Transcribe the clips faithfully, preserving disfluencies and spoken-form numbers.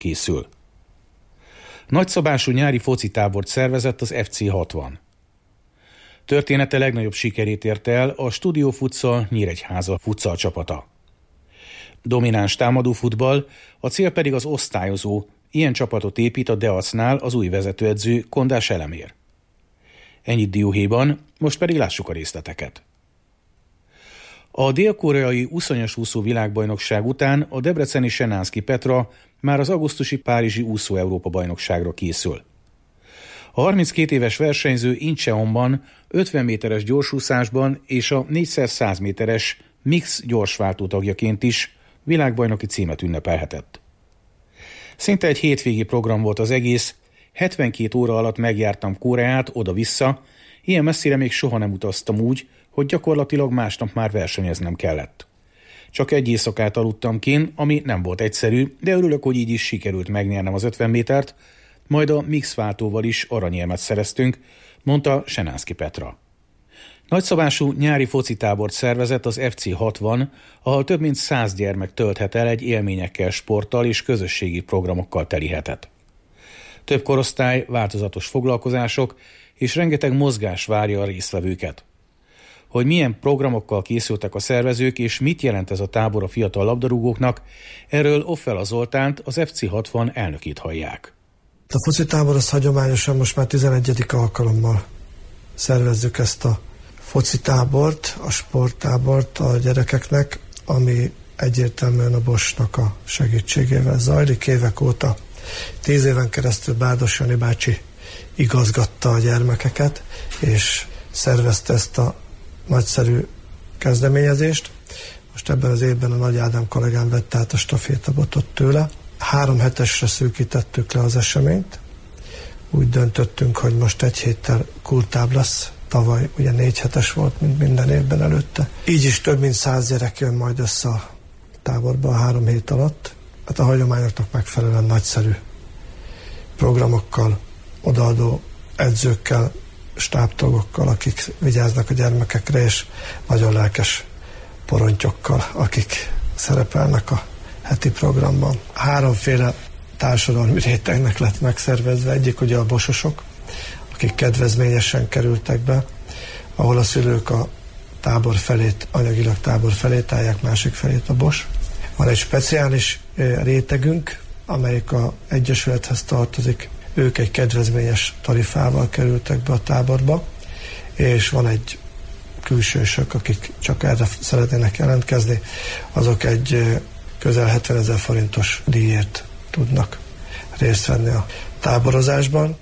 készül. Nagyszabású nyári focitábort szervezett az ef cé hatvan. Története legnagyobb sikerét érte el a Studio Futsal Nyíregyháza futsal csapata. Domináns támadó futball, a cél pedig az osztályozó, ilyen csapatot épít a Deacnál az új vezetőedző Kondás Elemér. Ennyit dióhéjban, most pedig lássuk a részleteket. A dél-koreai úszonyos úszó világbajnokság után a debreceni Senánszky Petra már az augusztusi párizsi úszó Európa-bajnokságra készül. A harminckét éves versenyző Incheonban ötven méteres gyorsúszásban és a négyszáz méteres mix gyorsváltó tagjaként is világbajnoki címet ünnepelhetett. Szinte egy hétvégi program volt az egész, hetvenkét óra alatt megjártam Koreát oda-vissza, ilyen messzire még soha nem utaztam úgy, hogy gyakorlatilag másnap már versenyeznem kellett. Csak egy éjszakát aludtam kinn, ami nem volt egyszerű, de örülök, hogy így is sikerült megnyernem az ötven métert, majd a mixváltóval is aranyérmet szereztünk, mondta Senánszky Petra. Nagyszabású nyári focitábort szervezett az ef cé hatvan, ahol több mint száz gyermek tölthet el egy élményekkel, sporttal és közösségi programokkal teli hetet. Több korosztály, változatos foglalkozások és rengeteg mozgás várja a résztvevőket. Hogy milyen programokkal készültek a szervezők és mit jelent ez a tábor a fiatal labdarúgóknak, erről Offela Zoltánt, az ef cé hatvan elnökét hallják. A focitábor az hagyományosan most már tizenegyedik alkalommal szervezzük ezt a focitábort, a sporttábort a gyerekeknek, ami egyértelműen a Boschnak a segítségével zajlik évek óta. Tíz éven keresztül Bárdos Jani bácsi igazgatta a gyermekeket, és szervezte ezt a nagyszerű kezdeményezést. Most ebben az évben a Nagy Ádám kollégám vette át a stafétabotot tőle. Három hetesre szűkítettük le az eseményt. Úgy döntöttünk, hogy most egy héttel kurtább lesz. Tavaly ugye négy hetes volt, mint minden évben előtte. Így is több mint száz gyerek jön majd össze a táborba a három hét alatt. Hát a hagyományoknak megfelelően nagyszerű programokkal, odaadó edzőkkel, stábtagokkal, akik vigyáznak a gyermekekre, és nagyon lelkes porontyokkal, akik szerepelnek a heti programban. Háromféle társadalmi rétegnek lett megszervezve. Egyik ugye a bososok, akik kedvezményesen kerültek be, ahol a szülők a tábor felét, anyagilag tábor felét állják, másik felét a Bos. Van egy speciális rétegünk, amelyik a egyesülethez tartozik. Ők egy kedvezményes tarifával kerültek be a táborba, és van egy külsősök, akik csak erre szeretnének jelentkezni, azok egy közel hetvenezer forintos díjért tudnak részt venni a táborozásban.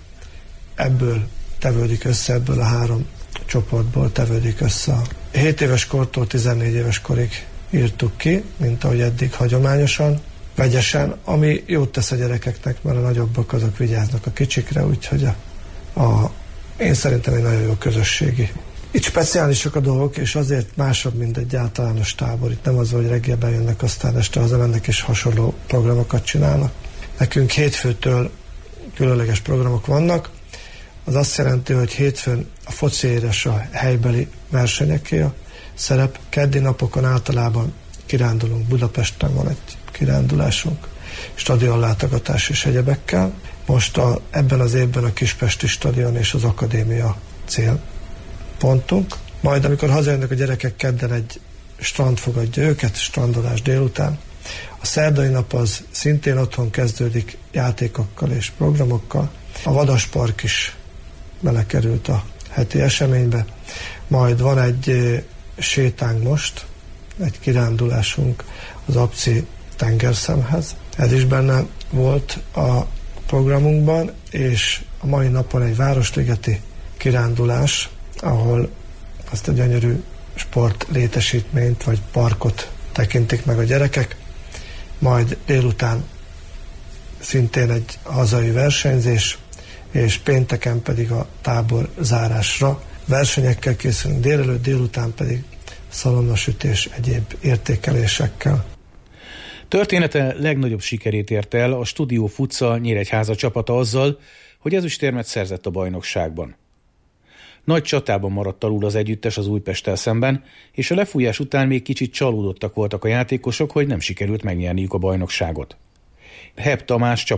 Ebből tevődik össze, ebből a három csoportból tevődik össze. hét éves kortól tizennégy éves korig írtuk ki, mint ahogy eddig hagyományosan, vegyesen, ami jót tesz a gyerekeknek, mert a nagyobbak azok vigyáznak a kicsikre, úgyhogy a, a, én szerintem egy nagyon jó közösségi. Itt speciálisak a dolgok, és azért másabb, mint egy általános tábor. Itt nem az, hogy reggelben jönnek, aztán este hazamennek, és hasonló programokat csinálnak. Nekünk hétfőtől különleges programok vannak. Az azt jelenti, hogy hétfőn a foci éres a helybeli versenyeké a szerep. Keddi napokon általában kirándulunk, Budapesten van egy kirándulásunk, stadionlátogatás és egyebekkel. Most a, ebben az évben a Kispesti stadion és az akadémia célpontunk. Majd amikor hazajönnek a gyerekek, kedden egy strand fogadja őket, strandolás délután. A szerdai nap az szintén otthon kezdődik játékokkal és programokkal. A Vadaspark is belekerült a heti eseménybe. Majd van egy sétánk most, egy kirándulásunk az Apci tengerszemhez. Ez is benne volt a programunkban, és a mai napon egy városligeti kirándulás, ahol azt a gyönyörű sport létesítményt vagy parkot tekintik meg a gyerekek. Majd délután szintén egy hazai versenyzés, és pénteken pedig a tábor zárásra versenyekkel készülünk, délelőtt, délután pedig szalonnasütés, egyéb értékelésekkel. Története legnagyobb sikerét érte el a Studio Futsal Nyíregyháza csapata azzal, hogy ezüstérmet szerzett a bajnokságban. Nagy csatában maradt alul az együttes az Újpesttel szemben, és a lefújás után még kicsit csalódottak voltak a játékosok, hogy nem sikerült megnyerniük a bajnokságot. Hebb Tamás